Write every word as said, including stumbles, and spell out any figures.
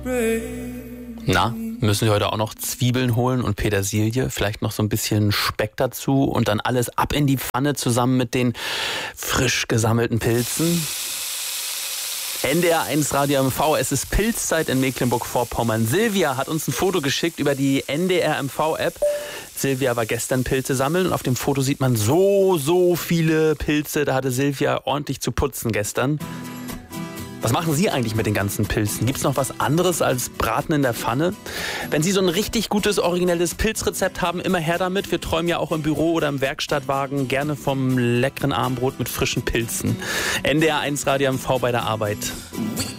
Na, müssen wir heute auch noch Zwiebeln holen und Petersilie, vielleicht noch so ein bisschen Speck dazu und dann alles ab in die Pfanne zusammen mit den frisch gesammelten Pilzen. N D R eins Radio M V, es ist Pilzzeit in Mecklenburg-Vorpommern. Silvia hat uns ein Foto geschickt über die N D R M V-App. Silvia war gestern Pilze sammeln und auf dem Foto sieht man so, so viele Pilze. Da hatte Silvia ordentlich zu putzen gestern. Was machen Sie eigentlich mit den ganzen Pilzen? Gibt es noch was anderes als Braten in der Pfanne? Wenn Sie so ein richtig gutes, originelles Pilzrezept haben, immer her damit. Wir träumen ja auch im Büro oder im Werkstattwagen gerne vom leckeren Abendbrot mit frischen Pilzen. N D R eins Radio M V bei der Arbeit.